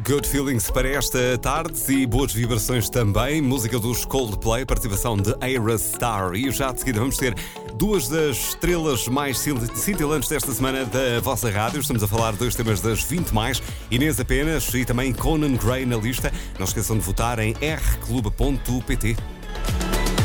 Good feelings para esta tarde e boas vibrações também. Música dos Coldplay, participação de Aerostar. E já de seguida vamos ter duas das estrelas mais cintilantes desta semana da vossa rádio. Estamos a falar de dois temas das 20 mais. Inês apenas e também Conan Gray na lista. Não esqueçam de votar em rclube.pt.